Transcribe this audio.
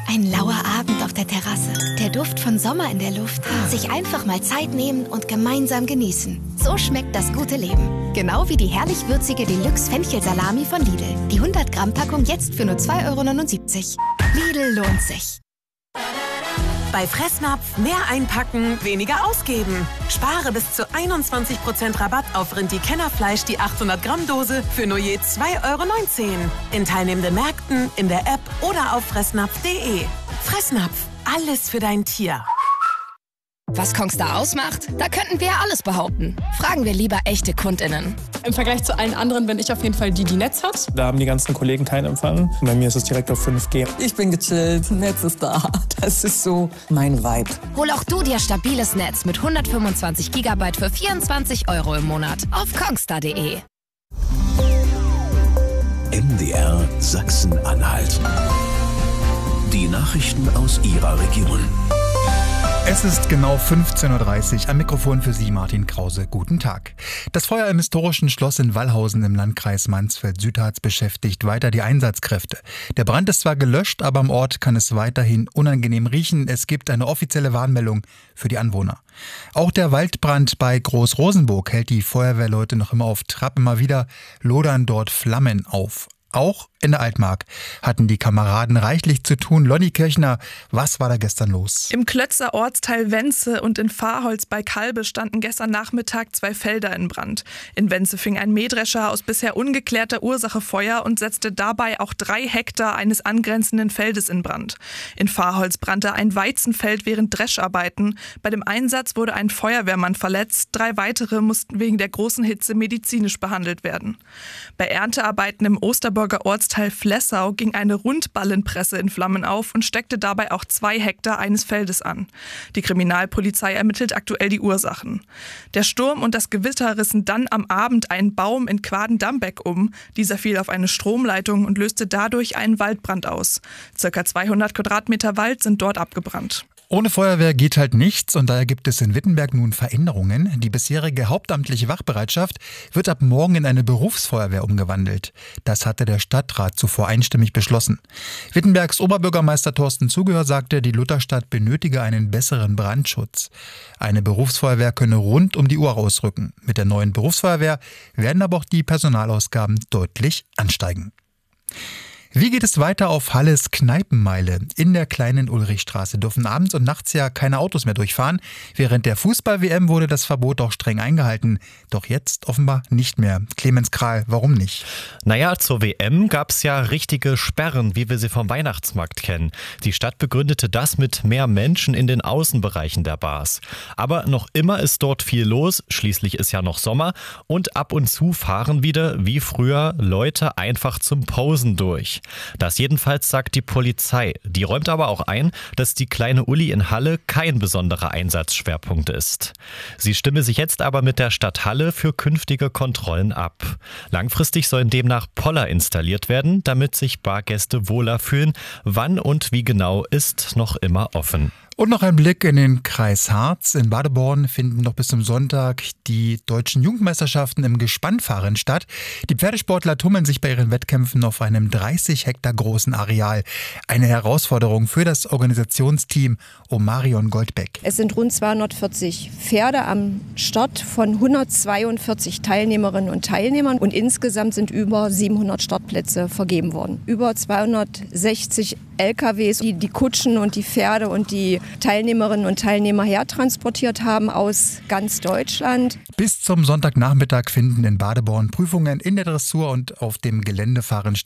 Ein lauer Abend auf der Terrasse. Der Duft von Sommer in der Luft. Sich einfach mal Zeit nehmen und gemeinsam genießen. So schmeckt das gute Leben. Genau wie die herrlich würzige Deluxe-Fenchelsalami von Lidl. Die 100-Gramm-Packung jetzt für nur 2,79 €. Lidl lohnt sich. Bei Fressnapf mehr einpacken, weniger ausgeben. Spare bis zu 21% Rabatt auf Rindi-Kennerfleisch, die 800-Gramm-Dose für nur je 2,19 €. In teilnehmenden Märkten, in der App oder auf fressnapf.de. Fressnapf, alles für dein Tier. Was Kongstar ausmacht? Da könnten wir ja alles behaupten. Fragen wir lieber echte KundInnen. Im Vergleich zu allen anderen bin ich auf jeden Fall die Netz hat. Da haben die ganzen Kollegen keinen Empfang. Bei mir ist es direkt auf 5G. Ich bin gechillt, Netz ist da. Das ist so mein Vibe. Hol auch du dir stabiles Netz mit 125 GB für 24 € im Monat auf kongstar.de. MDR Sachsen-Anhalt. Die Nachrichten aus Ihrer Region. Es ist genau 15:30 Uhr. Am Mikrofon für Sie Martin Krause. Guten Tag. Das Feuer im historischen Schloss in Wallhausen im Landkreis Mansfeld-Südharz beschäftigt weiter die Einsatzkräfte. Der Brand ist zwar gelöscht, aber am Ort kann es weiterhin unangenehm riechen. Es gibt eine offizielle Warnmeldung für die Anwohner. Auch der Waldbrand bei Groß-Rosenburg hält die Feuerwehrleute noch immer auf Trab. Immer wieder lodern dort Flammen auf. Auch in der Altmark hatten die Kameraden reichlich zu tun. Lonnie Kirchner, was war da gestern los? Im Klötzer Ortsteil Wenze und in Fahrholz bei Kalbe standen gestern Nachmittag 2 Felder in Brand. In Wenze fing ein Mähdrescher aus bisher ungeklärter Ursache Feuer und setzte dabei auch 3 Hektar eines angrenzenden Feldes in Brand. In Fahrholz brannte ein Weizenfeld während Drescharbeiten. Bei dem Einsatz wurde ein Feuerwehrmann verletzt. 3 weitere mussten wegen der großen Hitze medizinisch behandelt werden. Bei Erntearbeiten im Osterburger Ortsteil Flessau ging eine Rundballenpresse in Flammen auf und steckte dabei auch 2 Hektar eines Feldes an. Die Kriminalpolizei ermittelt aktuell die Ursachen. Der Sturm und das Gewitter rissen dann am Abend einen Baum in Quaden-Dambeck um. Dieser fiel auf eine Stromleitung und löste dadurch einen Waldbrand aus. Circa 200 Quadratmeter Wald sind dort abgebrannt. Ohne Feuerwehr geht halt nichts und daher gibt es in Wittenberg nun Veränderungen. Die bisherige hauptamtliche Wachbereitschaft wird ab morgen in eine Berufsfeuerwehr umgewandelt. Das hatte der Stadtrat zuvor einstimmig beschlossen. Wittenbergs Oberbürgermeister Thorsten Zugehör sagte, die Lutherstadt benötige einen besseren Brandschutz. Eine Berufsfeuerwehr könne rund um die Uhr ausrücken. Mit der neuen Berufsfeuerwehr werden aber auch die Personalausgaben deutlich ansteigen. Wie geht es weiter auf Halles Kneipenmeile? In der kleinen Ulrichstraße dürfen abends und nachts ja keine Autos mehr durchfahren. Während der Fußball-WM wurde das Verbot auch streng eingehalten. Doch jetzt offenbar nicht mehr. Clemens Kral, warum nicht? Naja, zur WM gab es ja richtige Sperren, wie wir sie vom Weihnachtsmarkt kennen. Die Stadt begründete das mit mehr Menschen in den Außenbereichen der Bars. Aber noch immer ist dort viel los. Schließlich ist ja noch Sommer. Und ab und zu fahren wieder, wie früher, Leute einfach zum Posen durch. Das jedenfalls sagt die Polizei. Die räumt aber auch ein, dass die kleine Uli in Halle kein besonderer Einsatzschwerpunkt ist. Sie stimme sich jetzt aber mit der Stadt Halle für künftige Kontrollen ab. Langfristig sollen demnach Poller installiert werden, damit sich Bargäste wohler fühlen. Wann und wie genau ist noch immer offen. Und noch ein Blick in den Kreis Harz. In Badeborn finden noch bis zum Sonntag die deutschen Jugendmeisterschaften im Gespannfahren statt. Die Pferdesportler tummeln sich bei ihren Wettkämpfen auf einem 30 Hektar großen Areal. Eine Herausforderung für das Organisationsteam um Marion Goldbeck. Es sind rund 240 Pferde am Start von 142 Teilnehmerinnen und Teilnehmern und insgesamt sind über 700 Startplätze vergeben worden. Über 260 LKWs, die die Kutschen und die Pferde und die Teilnehmerinnen und Teilnehmer hertransportiert haben aus ganz Deutschland. Bis zum Sonntagnachmittag finden in Badeborn Prüfungen in der Dressur und auf dem Geländefahren statt.